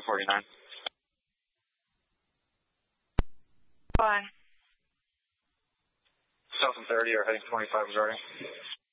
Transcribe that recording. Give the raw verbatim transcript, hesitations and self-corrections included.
forty-nine. Bye. South and thirty are heading twenty-five regarding.